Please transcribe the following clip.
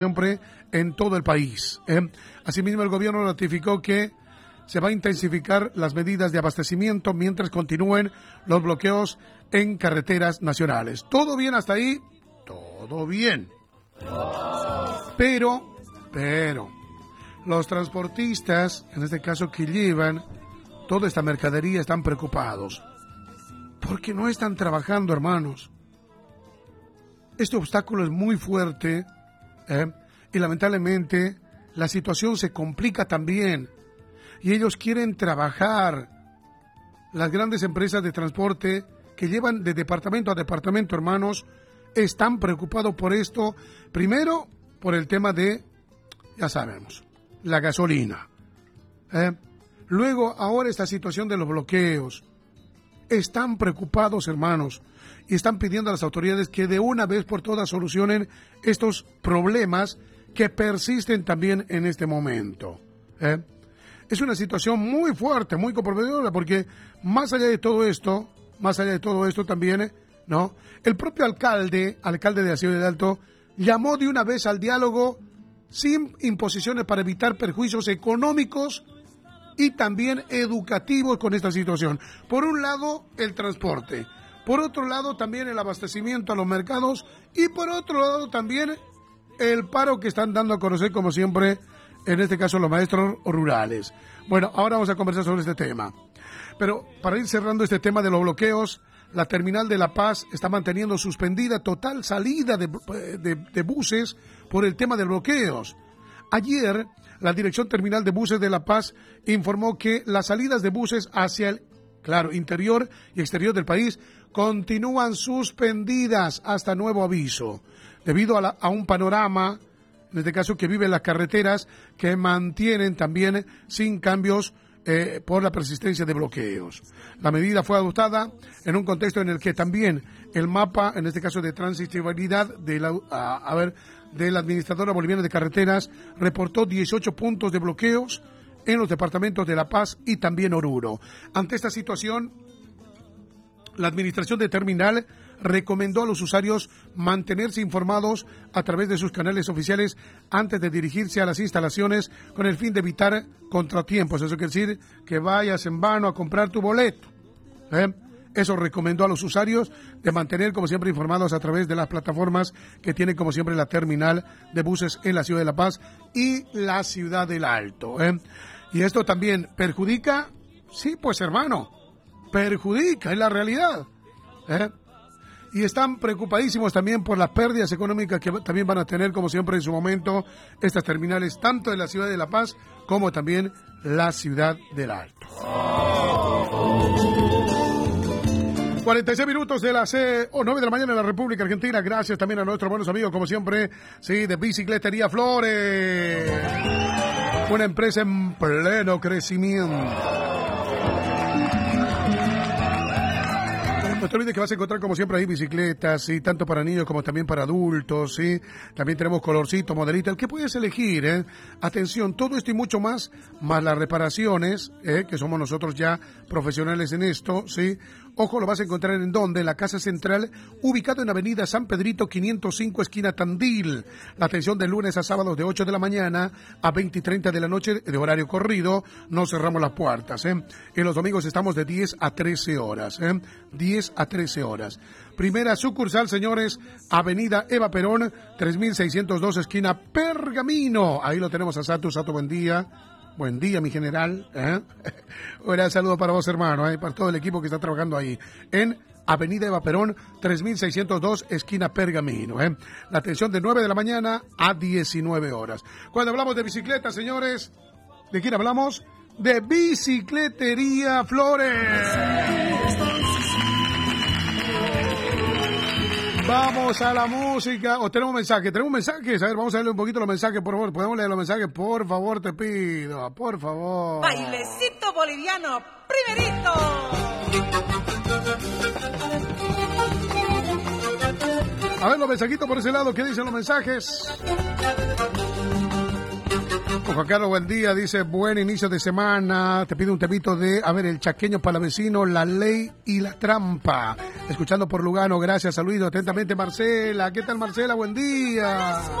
siempre en todo el país. Asimismo, el gobierno notificó que se va a intensificar las medidas de abastecimiento mientras continúen los bloqueos en carreteras nacionales. ¿Todo bien hasta ahí? Todo bien. Pero, los transportistas, en este caso que llevan toda esta mercadería, están preocupados. Porque no están trabajando, hermanos. Este obstáculo es muy fuerte, y lamentablemente la situación se complica también. Y ellos quieren trabajar. Las grandes empresas de transporte que llevan de departamento a departamento, hermanos, están preocupados por esto. Primero, por el tema de, ya sabemos, la gasolina. Luego, ahora esta situación de los bloqueos. Están preocupados, hermanos, y están pidiendo a las autoridades que de una vez por todas solucionen estos problemas que persisten también en este momento. Es una situación muy fuerte, muy comprometedora, porque más allá de todo esto también, ¿no? El propio alcalde de la Ciudad del Alto, llamó de una vez al diálogo sin imposiciones para evitar perjuicios económicos y también educativos con esta situación. Por un lado, el transporte. Por otro lado, también el abastecimiento a los mercados. Y por otro lado, también el paro que están dando a conocer, como siempre, en este caso, los maestros rurales. Bueno, ahora vamos a conversar sobre este tema. Pero para ir cerrando este tema de los bloqueos, la terminal de La Paz está manteniendo suspendida total salida de buses por el tema de bloqueos. Ayer, la Dirección Terminal de Buses de La Paz informó que las salidas de buses hacia el, interior y exterior del país continúan suspendidas hasta nuevo aviso, debido a un panorama, en este caso que viven las carreteras, que mantienen también sin cambios por la persistencia de bloqueos. La medida fue adoptada en un contexto en el que también el mapa, en este caso de transitabilidad de la Administradora Boliviana de Carreteras, reportó 18 puntos de bloqueos en los departamentos de La Paz y también Oruro. Ante esta situación, la Administración de Terminal recomendó a los usuarios mantenerse informados a través de sus canales oficiales antes de dirigirse a las instalaciones con el fin de evitar contratiempos. Eso quiere decir que vayas en vano a comprar tu boleto. Eso recomendó a los usuarios de mantener, como siempre, informados a través de las plataformas que tienen, como siempre, la terminal de buses en la Ciudad de La Paz y la Ciudad del Alto. Y esto también perjudica, sí, pues hermano, perjudica, es la realidad. Y están preocupadísimos también por las pérdidas económicas que también van a tener, como siempre, en su momento, estas terminales, tanto de la Ciudad de La Paz como también la Ciudad del Alto. 46 minutos de las 9 de la mañana en la República Argentina. Gracias también a nuestros buenos amigos, como siempre, sí, de Bicicletería Flores. Una empresa en pleno crecimiento. No te olvides que vas a encontrar, como siempre, ahí bicicletas, ¿sí? Tanto para niños como también para adultos, ¿sí? También tenemos colorcito, modelito, el que puedes elegir, Atención, todo esto y mucho más las reparaciones, que somos nosotros ya profesionales en esto, ¿sí? Ojo, lo vas a encontrar en donde, en la Casa Central, ubicado en Avenida San Pedrito 505, esquina Tandil. La atención de lunes a sábados de 8 de la mañana a 20 y 30 de la noche de horario corrido. No cerramos las puertas, En los domingos estamos de 10 a 13 horas, 10 a 13 horas. Primera sucursal, señores, Avenida Eva Perón, 3602, esquina Pergamino. Ahí lo tenemos a Sato. Sato, buen día. Buen día, mi general. Un gran saludo para vos, hermano, para todo el equipo que está trabajando ahí. En Avenida Eva Perón, 3602, esquina Pergamino. La atención de 9 de la mañana a 19 horas. Cuando hablamos de bicicleta, señores, ¿de quién hablamos? De Bicicletería Flores. Vamos a la música. ¿O tenemos mensajes? ¿Tenemos mensajes? A ver, vamos a leer un poquito los mensajes, por favor. ¿Podemos leer los mensajes? Por favor, te pido. Por favor. Bailecito boliviano, primerito. A ver los mensajitos por ese lado. ¿Qué dicen los mensajes? Juan Carlos, buen día, dice, buen inicio de semana, te pido un temito de, el chaqueño palavecino, La Ley y la Trampa, escuchando por Lugano, gracias, saludos, atentamente Marcela, ¿qué tal Marcela? Buen día.